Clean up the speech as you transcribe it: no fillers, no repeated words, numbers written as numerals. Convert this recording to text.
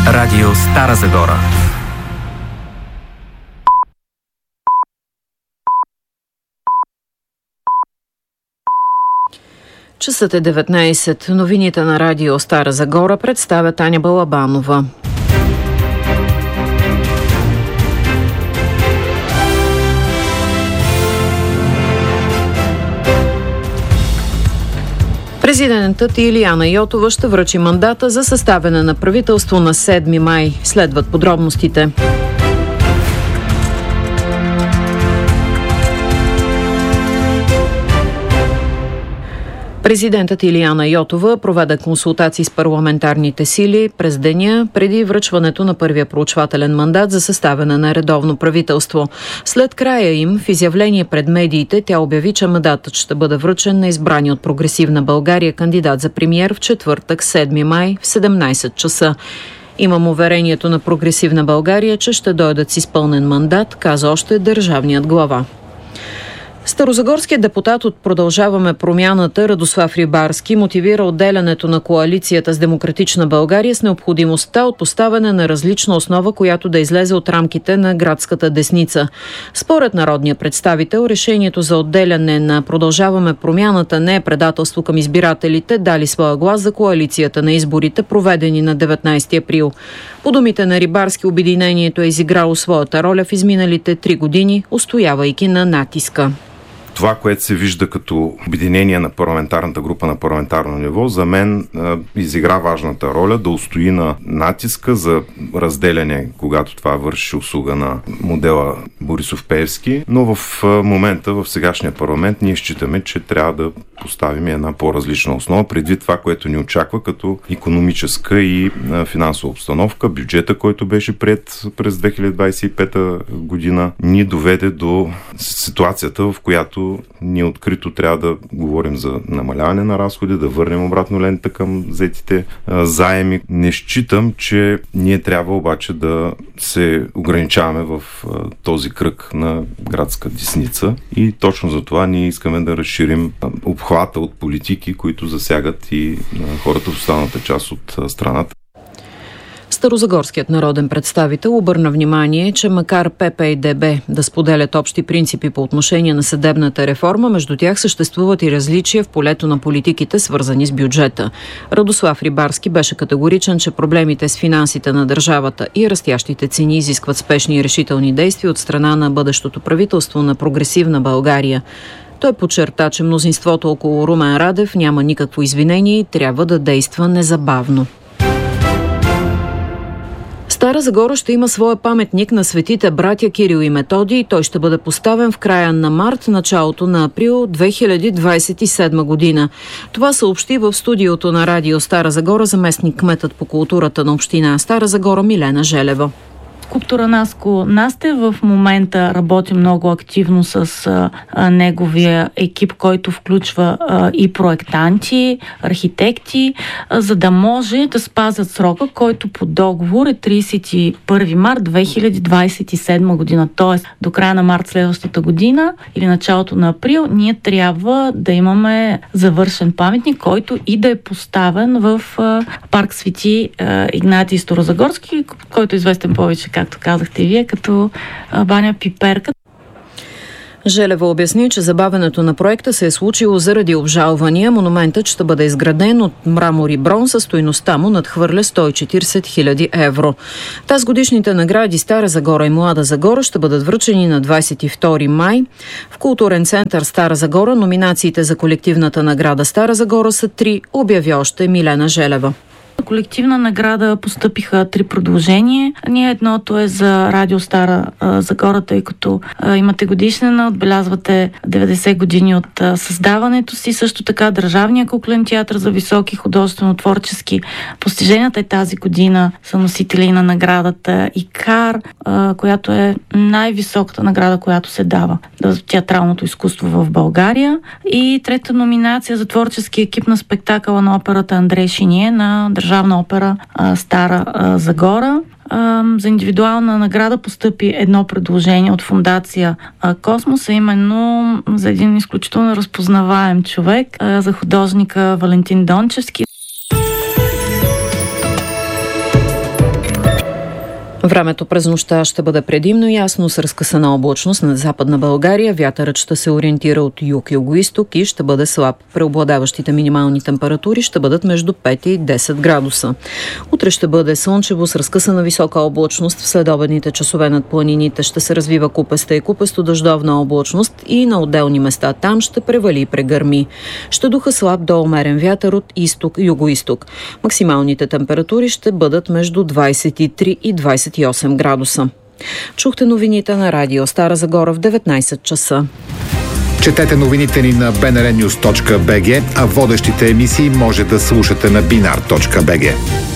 Радио Стара Загора. Часът е 19. Новините на Радио Стара Загора представя Таня Балабанова. Президентът Илияна Йотова ще връчи мандата за съставяне на правителство на 7 май. Следват подробностите. Президентът Илияна Йотова проведе консултации с парламентарните сили през деня преди връчването на първия проучвателен мандат за съставяне на редовно правителство. След края им, в изявление пред медиите, тя обяви, че мандатът ще бъде връчен на избрани от Прогресивна България кандидат за премиер в четвъртък, 7 май, в 17 часа. Имам уверението на Прогресивна България, че ще дойдат с изпълнен мандат, каза още държавният глава. Старозагорският депутат от Продължаваме промяната Радослав Рибарски мотивира отделянето на коалицията с Демократична България с необходимостта от поставяне на различна основа, която да излезе от рамките на градската десница. Според народния представител, решението за отделяне на Продължаваме промяната не е предателство към избирателите, дали своя глас за коалицията на изборите, проведени на 19 април. По думите на Рибарски, обединението е изиграло своята роля в изминалите 3 години, устоявайки на натиска. Това, което се вижда като обединение на парламентарната група на парламентарно ниво, за мен изигра важната роля да устои на натиска за разделяне, когато това върши услуга на модела Борисов-Пеевски. Но в момента, в сегашния парламент, ние считаме, че трябва да поставим една по-различна основа, предвид това, което ни очаква като икономическа и финансова обстановка. Бюджета, който беше приет през 2025 година, ни доведе до ситуацията, в която ние открито трябва да говорим за намаляване на разходи, да върнем обратно лента към взетите заеми. Не считам, че ние трябва обаче да се ограничаваме в този кръг на градска десница и точно за това ние искаме да разширим обхвата от политики, които засягат и хората в останалата част от страната. Старозагорският народен представител обърна внимание, че макар ПП и ДБ да споделят общи принципи по отношение на съдебната реформа, между тях съществуват и различия в полето на политиките, свързани с бюджета. Радослав Рибарски беше категоричен, че проблемите с финансите на държавата и растящите цени изискват спешни и решителни действия от страна на бъдещото правителство на Прогресивна България. Той подчерта, че мнозинството около Румен Радев няма никакво извинение и трябва да действа незабавно. Стара Загора ще има своя паметник на светите братя Кирил и Методий и той ще бъде поставен в края на март, началото на април 2027 година. Това съобщи в студиото на Радио Стара Загора заместник кметът по културата на община Стара Загора Милена Желева. Скулптора Наско Насте в момента работи много активно с неговия екип, който включва и проектанти, архитекти, за да може да спазят срока, който по договор е 31 март 2027 година. Т.е. до края на март следващата година или началото на април ние трябва да имаме завършен паметник, който и да е поставен в парк Свети Игнатий Старозагорски, който е известен повече, както казахте и вие, като баня Пиперка. Желева обясни, че забавянето на проекта се е случило заради обжалвания. Монументът ще бъде изграден от мрамор и бронз, а стойността му надхвърля 140 000 евро. Тазгодишните награди Стара Загора и Млада Загора ще бъдат връчени на 22 май. В културен център Стара Загора номинациите за колективната награда Стара Загора са 3, обяви още Милена Желева. Колективна награда постъпиха 3 предложения. Едното е за Радио Стара Загора, тъй като имате годишнина, отбелязвате 90 години от създаването си. Също така Държавния куклен театър за високи художествено-творчески постижения тази година са носители на наградата ИКАР, която е най-високата награда, която се дава за театралното изкуство в България. И трета номинация за творчески екип на спектакъла на операта Андрей Шиние на Държавна опера Стара Загора. За индивидуална награда постъпи едно предложение от фондация Космос, а именно за един изключително разпознаваем човек, за художника Валентин Дончевски. Времето през нощта ще бъде предимно ясно с разкъсана облачност над Западна България. Вятърът ще се ориентира от юг-югоизток и ще бъде слаб. Преобладаващите минимални температури ще бъдат между 5 и 10 градуса. Утре ще бъде слънчево с разкъсана висока облачност. В следобедните часове над планините ще се развива купеста и купесто-дъждовна облачност и на отделни места там ще превали и прегърми. Ще духа слаб до умерен вятър от изток-югоизток. Максималните температури ще бъдат между 23 и 28 градуса. Чухте новините на радио Стара Загора в 19 часа. Четете новините ни на bnrnews.bg, а водещите емисии може да слушате на binar.bg.